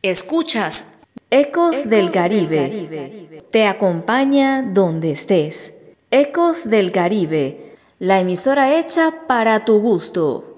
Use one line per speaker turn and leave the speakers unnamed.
Escuchas Ecos del Caribe. Te acompaña donde estés. Ecos del Caribe, la emisora hecha para tu gusto.